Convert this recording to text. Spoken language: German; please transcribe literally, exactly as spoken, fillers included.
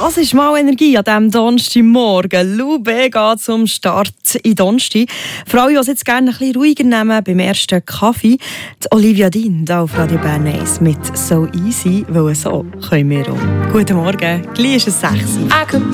Das ist mal Energie an diesem Donnerstagmorgen. Lube geht zum Start in Donnerstag. Für alle, die es jetzt gerne ein bisschen ruhiger nehmen beim ersten Kaffee, die Olivia Dean hier auf Radio Bern eins mit «So easy», weil so können wir um. Guten Morgen, gleich ist es sechs Uhr.